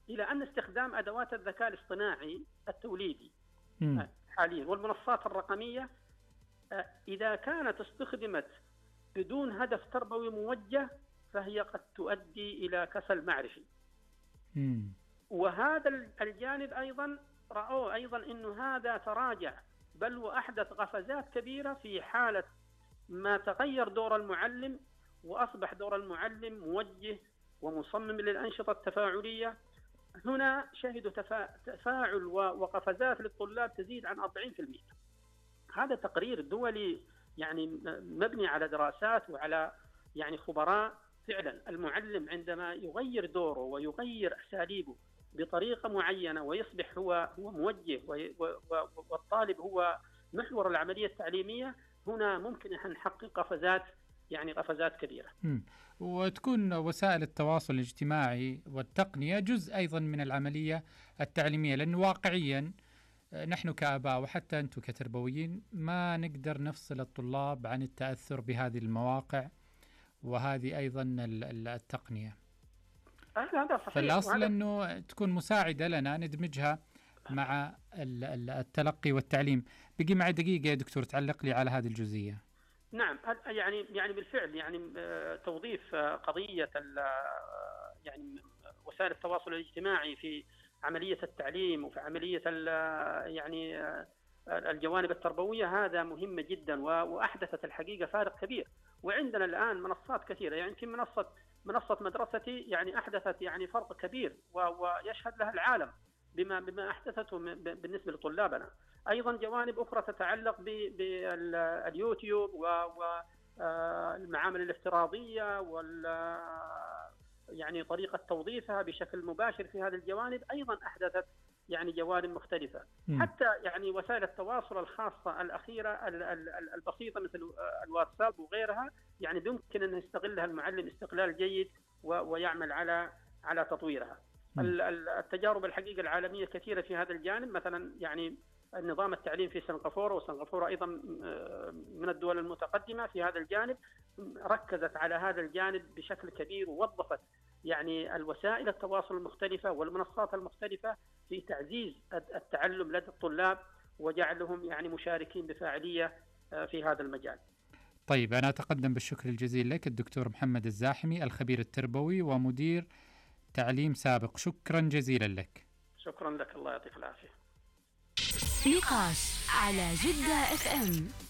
إلى أن استخدام أدوات الذكاء الاصطناعي التوليدي حاليا والمنصات الرقمية إذا كانت استخدمت بدون هدف تربوي موجه فهي قد تؤدي إلى كسل معرفي. وهذا الجانب أيضا رأوه أيضا أنه هذا تراجع بل وأحدث قفزات كبيرة في حالة ما تغير دور المعلم وأصبح دور المعلم موجه ومصمم للأنشطة التفاعلية. هنا شهدوا تفاعل وقفزات للطلاب تزيد عن 40%. هذا تقرير دولي يعني مبني على دراسات وعلى يعني خبراء. فعلا المعلم عندما يغير دوره ويغير أساليبه بطريقة معينة ويصبح هو موجه والطالب هو محور العملية التعليمية، هنا ممكن أن نحقق قفزات كبيرة. وتكون وسائل التواصل الاجتماعي والتقنية جزء أيضا من العملية التعليمية، لأنه واقعيا نحن كآباء وحتى أنتم كتربويين ما نقدر نفصل الطلاب عن التأثر بهذه المواقع وهذه أيضا التقنية. هذا صحيح. فالأصل أنه تكون مساعدة لنا ندمجها مع التلقي والتعليم. بقي معي دقيقة يا دكتور تعلق لي على هذه الجزئية. نعم، يعني بالفعل يعني توظيف قضية يعني وسائل التواصل الاجتماعي في عملية التعليم وفي عملية يعني الجوانب التربوية هذا مهم جدا، وأحدثت الحقيقة فارق كبير. وعندنا الآن منصات كثيرة، يعني يمكن منصة مدرستي يعني أحدثت يعني فرق كبير ويشهد لها العالم بما أحدثته بالنسبة لطلابنا. أيضا جوانب أخرى تتعلق باليوتيوب والمعامل الافتراضية يعني طريقة توظيفها بشكل مباشر في هذه الجوانب أيضا أحدثت يعني جوانب مختلفة. حتى يعني وسائل التواصل الخاصة الأخيرة البسيطة مثل الواتساب وغيرها يعني يمكن أن يستغلها المعلم استغلال جيد ويعمل على تطويرها. التجارب الحقيقة العالمية كثيرة في هذا الجانب. مثلا يعني النظام التعليم في سنغافورة، وسنغافورة أيضا من الدول المتقدمة في هذا الجانب، ركزت على هذا الجانب بشكل كبير ووظفت يعني الوسائل التواصل المختلفة والمنصات المختلفة في تعزيز التعلم لدى الطلاب وجعلهم يعني مشاركين بفاعلية في هذا المجال. طيب، أنا أتقدم بالشكر الجزيل لك الدكتور محمد الزاحمي، الخبير التربوي ومدير تعليم سابق. شكرا جزيلا لك. شكرا لك، الله يعطيك العافية. نقاش على جدة FM.